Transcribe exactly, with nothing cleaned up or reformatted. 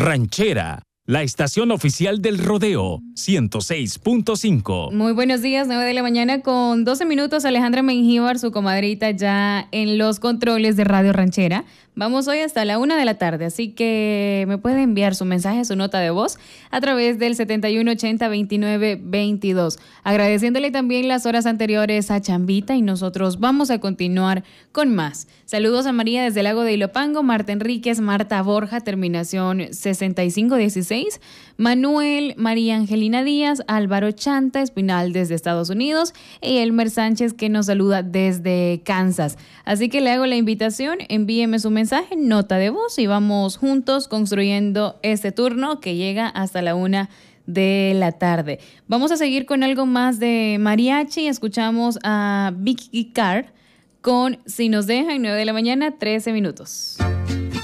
Ranchera, la estación oficial del rodeo, ciento seis punto cinco. Muy buenos días, nueve de la mañana con doce minutos. Alejandra Mengíbar, su comadrita, ya en los controles de Radio Ranchera. Vamos hoy hasta la una de la tarde, así que me puede enviar su mensaje, su nota de voz a través del setenta y uno ochenta veintinueve veintidós. Agradeciéndole también las horas anteriores a Chambita y nosotros vamos a continuar con más. Saludos a María desde el lago de Ilopango, Marta Enríquez, Marta Borja, terminación sesenta y cinco dieciséis, Manuel, María Angelina Díaz, Álvaro Chanta, Espinal desde Estados Unidos y Elmer Sánchez que nos saluda desde Kansas. Así que le hago la invitación, envíeme su mensaje. mensaje, nota de voz y vamos juntos construyendo este turno que llega hasta la una de la tarde. Vamos a seguir con algo más de mariachi. Escuchamos a Vicky Carr con Si nos dejan, nueve de la mañana, trece minutos.